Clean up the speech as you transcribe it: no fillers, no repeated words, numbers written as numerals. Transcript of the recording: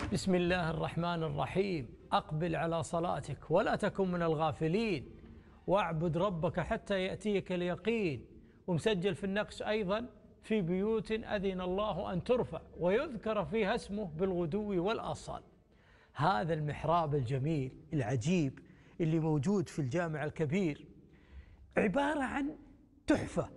بسم الله الرحمن الرحيم. أقبل على صلاتك ولا تكن من الغافلين، واعبد ربك حتى يأتيك اليقين. ومسجل في النقش أيضا: في بيوت أذن الله أن ترفع ويذكر فيها اسمه بالغدو والآصال. هذا المحراب الجميل العجيب اللي موجود في الجامع الكبير عبارة عن تحفة